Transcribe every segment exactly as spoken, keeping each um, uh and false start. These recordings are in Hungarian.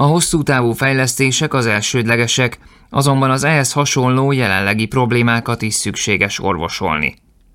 A hosszú távú fejlesztések az elsődlegesek, azonban az ehhez hasonló jelenlegi problémákat is szükséges orvosolni.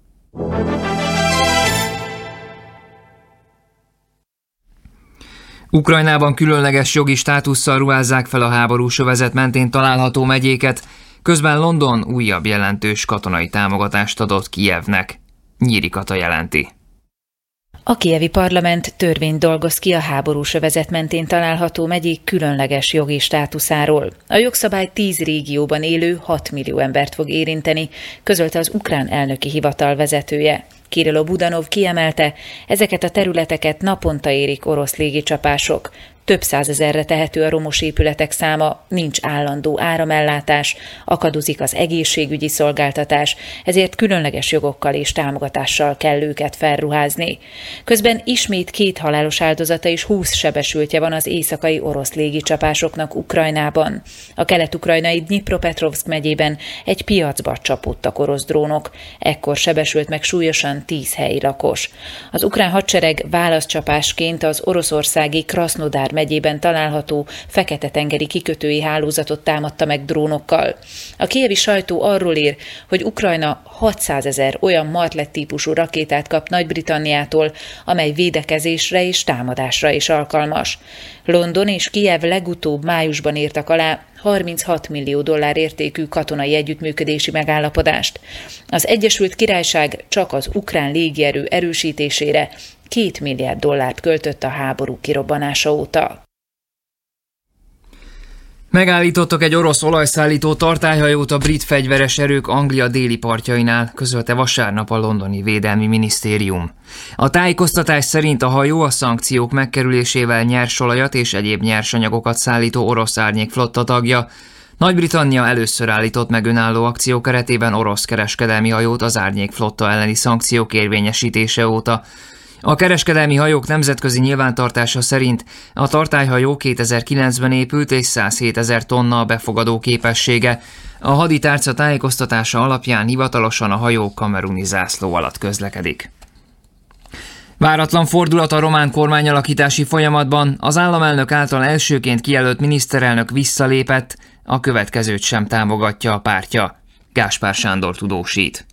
Ukrajnában különleges jogi státusszal ruházzák fel a háborús övezet mentén található megyéket, közben London újabb jelentős katonai támogatást adott Kijevnek. Nyíri Kata jelenti. A kijevi parlament törvényt dolgoz ki a háborús övezet mentén található megyék különleges jogi státuszáról. A jogszabály tíz régióban élő hat millió embert fog érinteni, közölte az ukrán elnöki hivatal vezetője. Kirilo Budanov kiemelte, ezeket a területeket naponta érik orosz légicsapások. Több százezerre tehető a romos épületek száma, nincs állandó áramellátás, akadozik az egészségügyi szolgáltatás, ezért különleges jogokkal és támogatással kell őket felruházni. Közben ismét két halálos áldozata és húsz sebesültje van az éjszakai orosz légicsapásoknak Ukrajnában. A kelet-ukrajnai Dnipropetrovszk megyében egy piacba csapódtak orosz drónok, ekkor sebesült meg súlyosan tíz helyi lakos. Az ukrán hadsereg válaszcsapásként az oroszországi Krasznodár megyében található Fekete-tengeri kikötői hálózatot támadta meg drónokkal. A kijevi sajtó arról ír, hogy Ukrajna hatszázezer olyan Martlet típusú rakétát kap Nagy-Britanniától, amely védekezésre és támadásra is alkalmas. London és Kijev legutóbb májusban írtak alá harminchat millió dollár értékű katonai együttműködési megállapodást. Az Egyesült Királyság csak az ukrán légierő erősítésére két milliárd dollárt költött a háború kirobbanása óta. Megállítottak egy orosz olajszállító tartályhajót a brit fegyveres erők Anglia déli partjainál, közölte vasárnap a londoni védelmi minisztérium. A tájékoztatás szerint a hajó a szankciók megkerülésével nyersolajat és egyéb nyersanyagokat szállító orosz árnyékflotta tagja. Nagy-Britannia először állított meg önálló akció keretében orosz kereskedelmi hajót az árnyékflotta elleni szankciók érvényesítése óta. A kereskedelmi hajók nemzetközi nyilvántartása szerint a tartályhajó kétezer-kilencben épült és százhétezer tonna a befogadó képessége. A haditárca tájékoztatása alapján hivatalosan a hajó kameruni zászló alatt közlekedik. Váratlan fordulat a román kormányalakítási folyamatban, az államelnök által elsőként kijelölt miniszterelnök visszalépett, a következőt sem támogatja a pártja. Gáspár Sándor tudósít.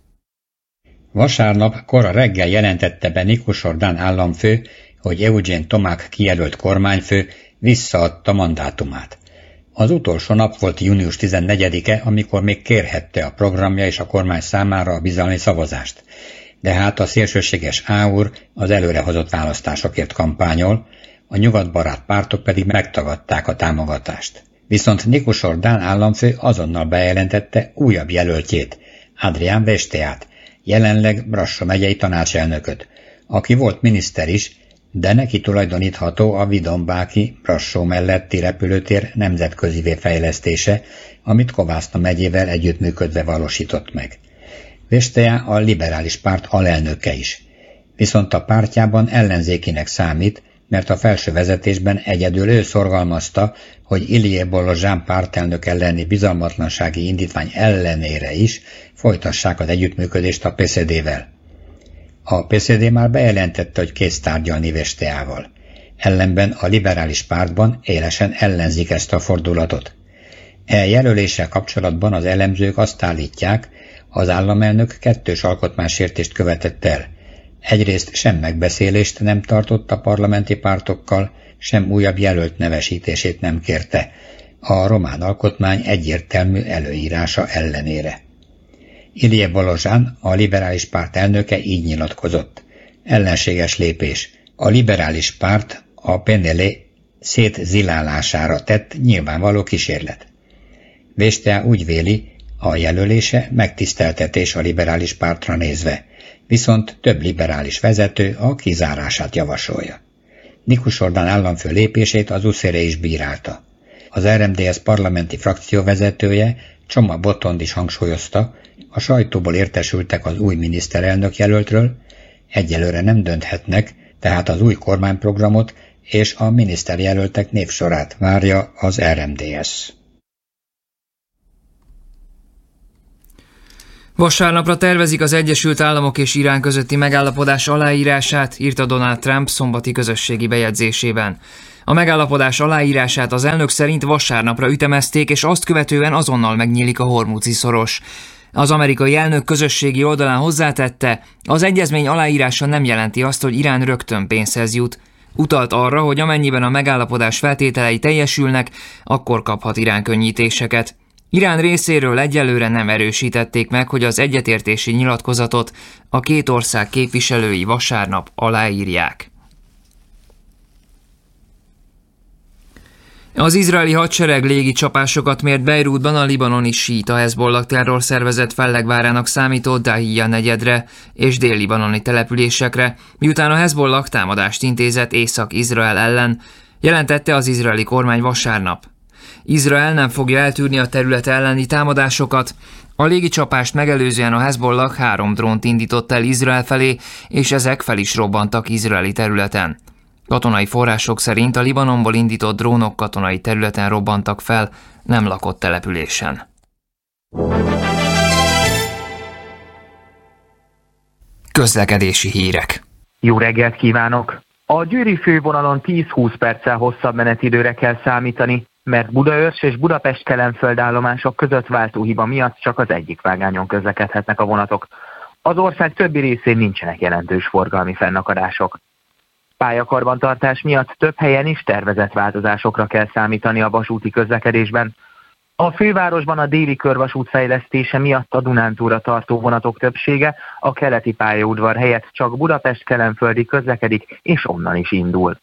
Vasárnap kora reggel jelentette be Nikus Orbán államfő, hogy Eugen Tomák kijelölt kormányfő visszaadta mandátumát. Az utolsó nap volt június tizennegyedike, amikor még kérhette a programja és a kormány számára a bizalmi szavazást. De hát a szélsőséges áur az előrehozott választásokért kampányol, a nyugatbarát pártok pedig megtagadták a támogatást. Viszont Nikus Orbán államfő azonnal bejelentette újabb jelöltjét, Adrián Vesteát, jelenleg Brassó megyei tanácselnököt, aki volt miniszter is, de neki tulajdonítható a Vidombáki Brassó melletti repülőtér nemzetközivé fejlesztése, amit Kovászna megyével együttműködve valósított meg. Vestea a liberális párt alelnöke is, viszont a pártjában ellenzékinek számít, mert a felső vezetésben egyedül ő szorgalmazta, hogy Ilie Bolozsán pártelnök elleni bizalmatlansági indítvány ellenére is folytassák az együttműködést a pé es zé dé-vel. A pé es zé dé már bejelentette, hogy kész tárgyalni Vesteával. Ellenben a liberális pártban élesen ellenzik ezt a fordulatot. E jelöléssel kapcsolatban az elemzők azt állítják, az államelnök kettős alkotmánysértést követett el. Egyrészt sem megbeszélést nem tartott a parlamenti pártokkal, sem újabb jelölt nevesítését nem kérte, a román alkotmány egyértelmű előírása ellenére. Ilie Bolozsán, a liberális párt elnöke így nyilatkozott. Ellenséges lépés. A liberális párt a pé en el szétzilálására tett nyilvánvaló kísérlet. Vestea úgy véli, a jelölése megtiszteltetés a liberális pártra nézve, viszont több liberális vezető a kizárását javasolja. Nikus Orbán államfő lépését az u es zé er is bírálta. Az er em dé es parlamenti frakció vezetője, Csoma Botond is hangsúlyozta, a sajtóból értesültek az új miniszterelnök jelöltről, egyelőre nem dönthetnek, tehát az új kormányprogramot és a miniszterjelöltek névsorát várja az er em dé es. Vasárnapra tervezik az Egyesült Államok és Irán közötti megállapodás aláírását, írta Donald Trump szombati közösségi bejegyzésében. A megállapodás aláírását az elnök szerint vasárnapra ütemezték, és azt követően azonnal megnyílik a Hormuzi szoros. Az amerikai elnök közösségi oldalán hozzátette, az egyezmény aláírása nem jelenti azt, hogy Irán rögtön pénzhez jut. Utalt arra, hogy amennyiben a megállapodás feltételei teljesülnek, akkor kaphat Irán könnyítéseket. Irán részéről egyelőre nem erősítették meg, hogy az egyetértési nyilatkozatot a két ország képviselői vasárnap aláírják. Az izraeli hadsereg légi csapásokat mért Beirutban a libanoni síita Hezbollah terrorszervezet fellegvárának számító Dahija negyedre és dél-libanoni településekre, miután a Hezbollah támadást intézett Észak-Izrael ellen, jelentette az izraeli kormány vasárnap. Izrael nem fogja eltűrni a terület elleni támadásokat. A légicsapást megelőzően a Hezbollah három drónt indított el Izrael felé, és ezek fel is robbantak izraeli területen. Katonai források szerint a Libanonból indított drónok katonai területen robbantak fel, nem lakott településen. Közlekedési hírek. Jó reggelt kívánok! A győri fővonalon tíz-húsz perccel hosszabb menetidőre kell számítani, mert Budaörs és Budapest-Kelenföld állomások között váltóhiba miatt csak az egyik vágányon közlekedhetnek a vonatok. Az ország többi részén nincsenek jelentős forgalmi fennakadások. Pályakarbantartás miatt több helyen is tervezett változásokra kell számítani a vasúti közlekedésben. A fővárosban a déli körvasút fejlesztése miatt a Dunántúra tartó vonatok többsége a keleti pályaudvar helyett csak Budapest-Kelenföldig közlekedik, és onnan is indul.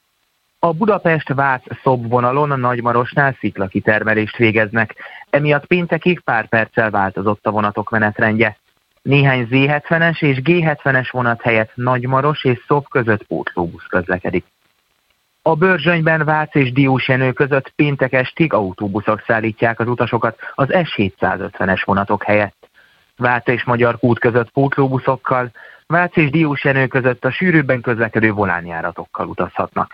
A Budapest-Vác-Szob vonalon a Nagymarosnál sziklakitermelést végeznek, emiatt péntekig pár perccel változott a vonatok menetrendje. Néhány zé hetvenes és gé hetvenes vonat helyett Nagymaros és Szob között pótlóbusz közlekedik. A Börzsönyben Vác és Diósjenő között péntek estig autóbuszok szállítják az utasokat az es hétszázötvenes vonatok helyett. Vác és Magyarkút között pótlóbuszokkal, Vác és Diósjenő között a sűrűbben közlekedő volánjáratokkal utazhatnak.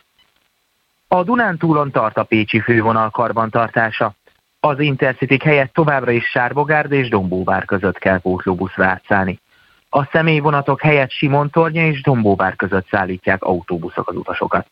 A Dunántúlon tart a pécsi fővonal karbantartása. Az Intercity helyett továbbra is Sárbogárd és Dombóvár között kell pótlóbuszra átszállni. A személyvonatok helyett Simontornya és Dombóvár között szállítják autóbuszok az utasokat.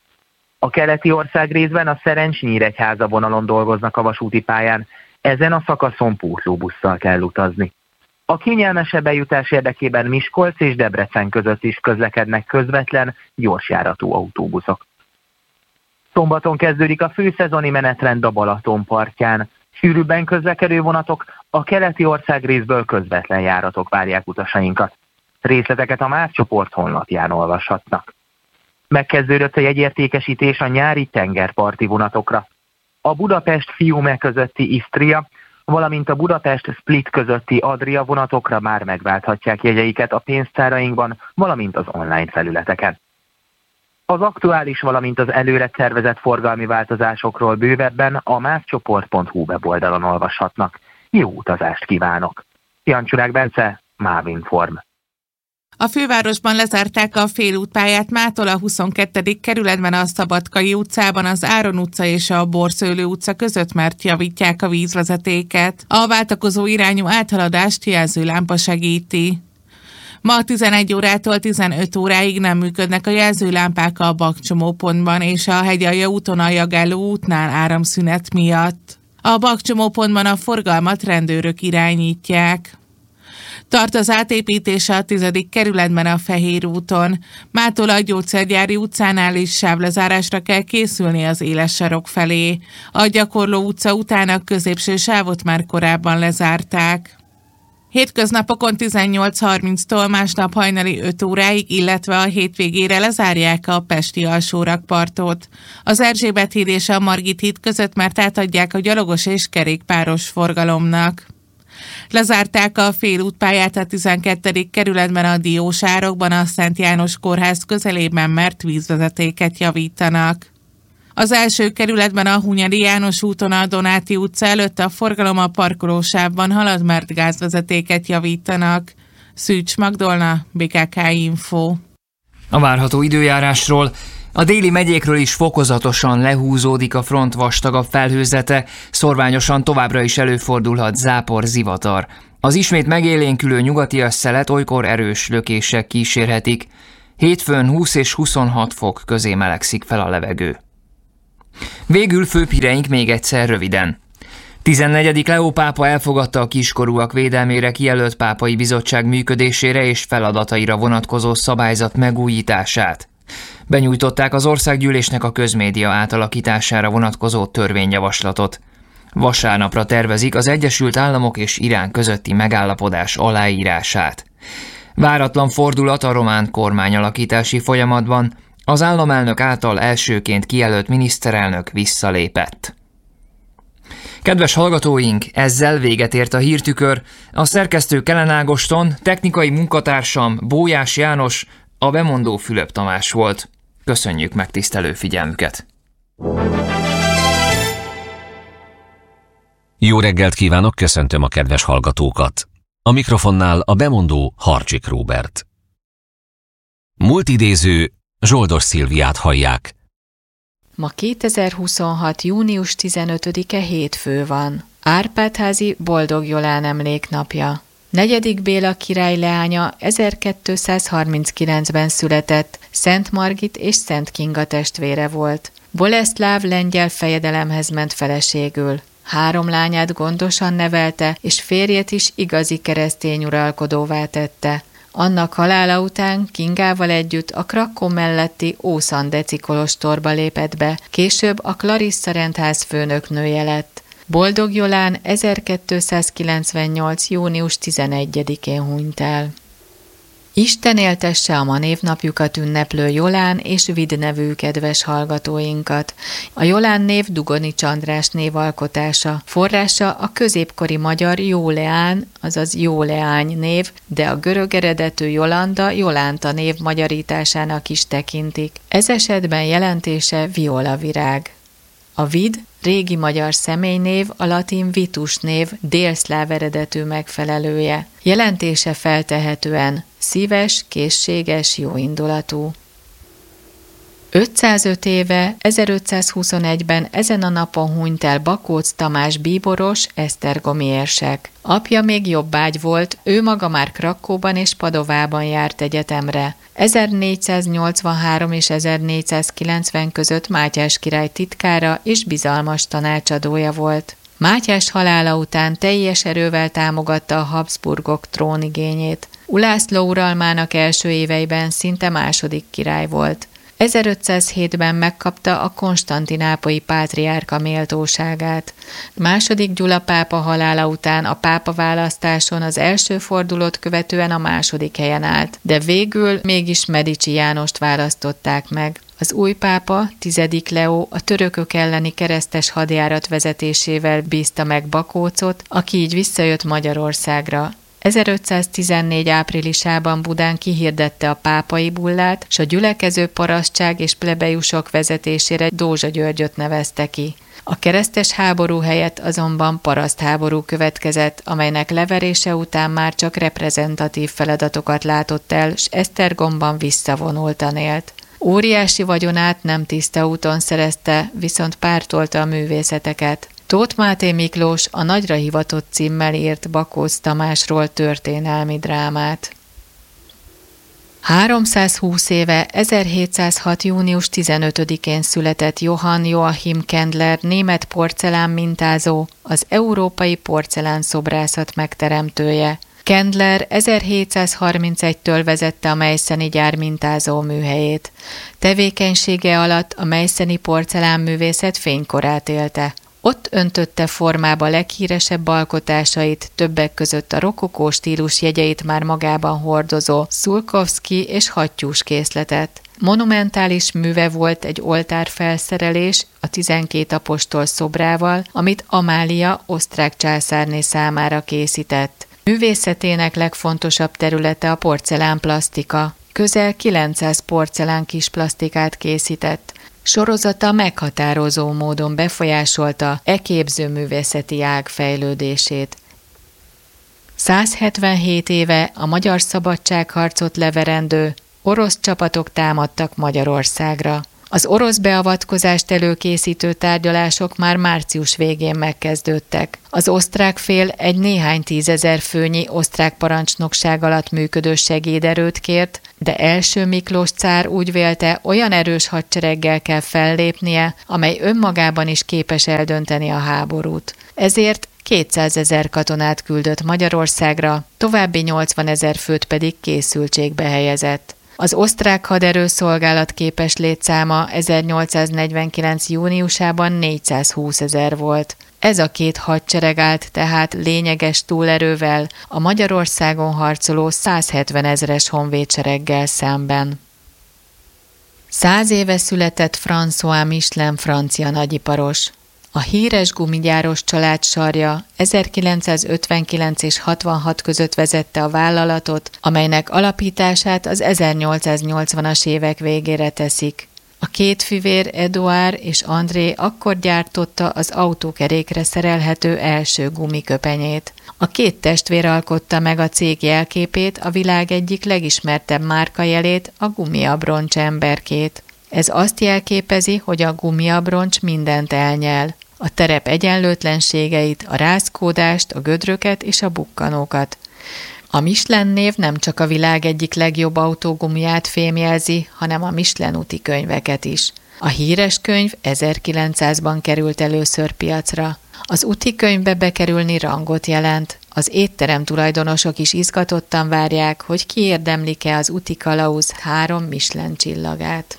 A keleti ország részben a Szerencs-Nyíregyháza vonalon dolgoznak a vasúti pályán, ezen a szakaszon pótlóbusszal kell utazni. A kényelmesebb eljutás érdekében Miskolc és Debrecen között is közlekednek közvetlen, gyorsjáratú autóbuszok. Szombaton kezdődik a főszezoni menetrend a Balaton partján. Sűrűbben közlekedő vonatok, a keleti ország részből közvetlen járatok várják utasainkat. Részleteket a MÁV csoport honlapján olvashatnak. Megkezdődött a jegyértékesítés a nyári tengerparti vonatokra. A Budapest-Fiume közötti Isztria, valamint a Budapest-Split közötti Adria vonatokra már megválthatják jegyeiket a pénztárainkban, valamint az online felületeken. Az aktuális, valamint az előre tervezett forgalmi változásokról bővebben a mávcsoport pont hu weboldalon olvashatnak. Jó utazást kívánok! Jancsurák Bence, MÁV-Inform. A fővárosban lezárták a félútpályát mától a huszonkettedik kerületben a Szabadkai utcában, az Áron utca és a Borszőlő utca között, mert javítják a vízvezetéket. A váltakozó irányú áthaladást jelzőlámpa segíti. Ma tizenegy órától tizenöt óráig nem működnek a jelzőlámpák a bakcsomópontban és a Hegyalja úton a Jagelló útnál áramszünet miatt. A bakcsomópontban a forgalmat rendőrök irányítják. Tart az átépítése a tizedik kerületben a Fehér úton. Mától a Gyógyszergyári utcánál is sávlezárásra kell készülni az éles sarok felé. A Gyakorló utca után a középső sávot már korábban lezárták. Hétköznapokon tizennyolc harminctól másnap hajnali öt óráig, illetve a hétvégére lezárják a pesti alsórakpartot. Az Erzsébet híd és a Margit híd között már átadják a gyalogos és kerékpáros forgalomnak. Lezárták a félútpályát a tizenkettedik kerületben a Diósárokban, a Szent János kórház közelében, mert vízvezetéket javítanak. Az első kerületben a Hunyadi János úton a Donáti utca előtt a forgalom a parkolósávban halad, mert gázvezetéket javítanak. Szűcs Magdolna, bé ká ká Info. A várható időjárásról. A déli megyékről is fokozatosan lehúzódik a front vastagabb felhőzete, szorványosan továbbra is előfordulhat zápor, zivatar. Az ismét megélénkülő nyugatias szelet olykor erős lökések kísérhetik. Hétfőn húsz és huszonhat fok közé melegszik fel a levegő. Végül főbb híreink még egyszer röviden. tizennegyedik Leó pápa elfogadta a kiskorúak védelmére kijelölt pápai bizottság működésére és feladataira vonatkozó szabályzat megújítását. Benyújtották az országgyűlésnek a közmédia átalakítására vonatkozó törvényjavaslatot. Vasárnapra tervezik az Egyesült Államok és Irán közötti megállapodás aláírását. Váratlan fordulat a román kormányalakítási folyamatban, az államelnök által elsőként kijelölt miniszterelnök visszalépett. Kedves hallgatóink, ezzel véget ért a hírtükör. A szerkesztő Kelen Ágoston, technikai munkatársam Bójás János, a bemondó Fülöp Tamás volt. Köszönjük megtisztelő figyelmüket! Jó reggelt kívánok, köszöntöm a kedves hallgatókat! A mikrofonnál a bemondó Harcsik Róbert. Múlt idéző Zsoldos Szilviát hallják. Ma kétezer-huszonhat. június tizenötödike hétfő van. Árpád-házi Boldog Jolán emléknapja. Negyedik Béla király leánya ezerkétszázharminckilencben született, Szent Margit és Szent Kinga testvére volt. Boleszláv lengyel fejedelemhez ment feleségül. Három lányát gondosan nevelte, és férjet is igazi keresztény uralkodóvá tette. Annak halála után Kingával együtt a Krakkó melletti Ószandeci kolostorba lépett be, később a Clarissa rendház főnöknője lett. Boldog Jolán ezerkétszázkilencvennyolc. június tizenegyedikén hunyt el. Isten éltesse a ma névnapjukat ünneplő Jolán és Vid nevű kedves hallgatóinkat. A Jolán név Dugonics András névalkotása. Forrása a középkori magyar Jóleán, azaz Jóleány név, de a görög eredetű Jolanda Jolánta név magyarításának is tekintik. Ez esetben jelentése violavirág. A Vid régi magyar személynév, a latin vitus név délszláv eredetű megfelelője. Jelentése feltehetően szíves, készséges, jóindulatú. ötszázöt éve, ezerötszázhuszonegyben ezen a napon hunyt el Bakóc Tamás bíboros, esztergomi érsek. Apja még jobbágy volt, ő maga már Krakkóban és Padovában járt egyetemre. ezernégyszáznyolcvanhárom és ezernégyszázkilencven között Mátyás király titkára és bizalmas tanácsadója volt. Mátyás halála után teljes erővel támogatta a Habsburgok trónigényét. Ulászló uralmának első éveiben szinte második király volt. ezerötszázhétben megkapta a konstantinápolyi pátriárka méltóságát. Második Gyula pápa halála után a pápaválasztáson az első fordulót követően a második helyen állt, de végül mégis Medici Jánost választották meg. Az új pápa, tizedik Leó a törökök elleni keresztes hadjárat vezetésével bízta meg Bakócot, aki így visszajött Magyarországra. ezerötszáztizennégy áprilisában Budán kihirdette a pápai bullát, s a gyülekező parasztság és plebejusok vezetésére Dózsa Györgyöt nevezte ki. A keresztes háború helyett azonban parasztháború következett, amelynek leverése után már csak reprezentatív feladatokat látott el, s Esztergomban visszavonultan élt. Óriási vagyonát nem tiszta úton szerezte, viszont pártolta a művészeteket. Tóth Máté Miklós a Nagyra hivatott címmel írt Bakóc Tamásról történelmi drámát. háromszázhúsz éve, ezerhétszázhat. június tizenötödikén született Johann Joachim Kendler, német porcelán mintázó, az európai porcelán szobrászat megteremtője. Kendler ezerhétszázharmincegytől vezette a Meisszeni gyár mintázó műhelyét. Tevékenysége alatt a meisszeni porcelánművészet fénykorát élte. Ott öntötte formába leghíresebb alkotásait, többek között a rokokó stílus jegyeit már magában hordozó Szulkovszky és hattyús készletet. Monumentális műve volt egy oltárfelszerelés a tizenkét apostol szobrával, amit Amália osztrák császárné számára készített. Művészetének legfontosabb területe a porcelánplasztika. Közel kilencszáz porcelán kis plasztikát készített. Sorozata meghatározó módon befolyásolta e képzőművészeti ág fejlődését. százhetvenhét éve a magyar szabadságharcot leverendő orosz csapatok támadtak Magyarországra. Az orosz beavatkozást előkészítő tárgyalások már március végén megkezdődtek. Az osztrák fél egy néhány tízezer főnyi osztrák parancsnokság alatt működő segéderőt kért, de első Miklós cár úgy vélte, olyan erős hadsereggel kell fellépnie, amely önmagában is képes eldönteni a háborút. Ezért kétszázezer katonát küldött Magyarországra, további nyolcvanezer főt pedig készültségbe helyezett. Az osztrák haderő szolgálatképes létszáma ezernyolcszáznegyvenkilenc júniusában négyszázhúszezer volt. Ez a két hadsereg állt tehát lényeges túlerővel a Magyarországon harcoló százhetvenezres honvédsereggel szemben. Száz éve született François Michelin francia nagyiparos. A híres gumigyáros család sarja ezerkilencszázötvenkilenc és hatvanhat között vezette a vállalatot, amelynek alapítását az ezernyolcszáznyolcvanas évek végére teszik. A két fivér, Eduard és André akkor gyártotta az autókerékre szerelhető első gumiköpenyét. A két testvér alkotta meg a cég jelképét, a világ egyik legismertebb márkajelét, a gumiabroncs emberkét. Ez azt jelképezi, hogy a gumiabroncs mindent elnyel. A terep egyenlőtlenségeit, a rázkódást, a gödröket és a bukkanókat. A Michelin név nem csak a világ egyik legjobb autógumiját fémjelzi, hanem a Michelin úti könyveket is. A híres könyv ezerkilencszázban került először piacra. Az úti könyvbe bekerülni rangot jelent. Az étterem tulajdonosok is izgatottan várják, hogy kiérdemlik-e az úti kalauz három Michelin csillagát.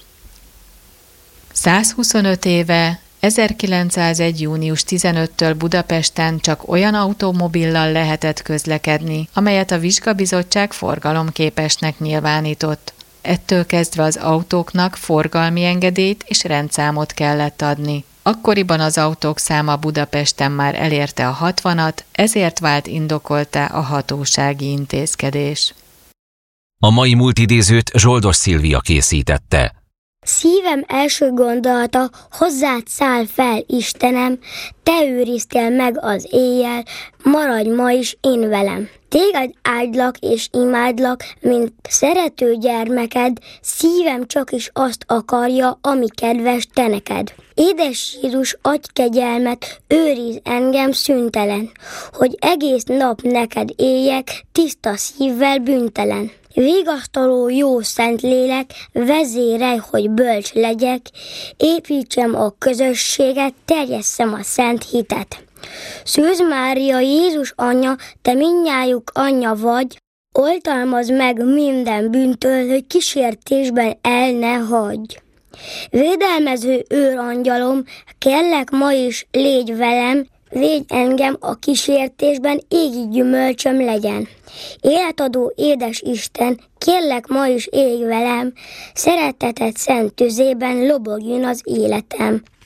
százhuszonöt éve, ezerkilencszázegy. június tizenötödikétől Budapesten csak olyan automobillal lehetett közlekedni, amelyet a vizsgabizottság forgalomképesnek nyilvánított. Ettől kezdve az autóknak forgalmi engedélyt és rendszámot kellett adni. Akkoriban az autók száma Budapesten már elérte a hatvanat, ezért vált indokolttá a hatósági intézkedés. A mai múltidézőt Zsoldos Szilvia készítette. Szívem első gondolata, hozzád száll fel, Istenem, te őriztél meg az éjjel, maradj ma is én velem. Téged áldlak és imádlak, mint szerető gyermeked, szívem csak is azt akarja, ami kedves te neked. Édes Jézus, adj kegyelmet, őrizd engem szüntelen, hogy egész nap neked éljek, tiszta szívvel bűntelen. Vigasztaló jó szent lélek, vezérelj, hogy bölcs legyek, építsem a közösséget, terjesszem a szent hitet. Szűz Mária, Jézus anyja, te mindnyájuk anyja vagy, oltalmazd meg minden bűntől, hogy kísértésben el ne hagyj. Védelmező őrangyalom, kérlek ma is légy velem, védj engem a kísértésben, égi gyümölcsöm legyen. Életadó édes Isten, kérlek ma is élj velem, szereteted szent tüzében lobogjon az életem.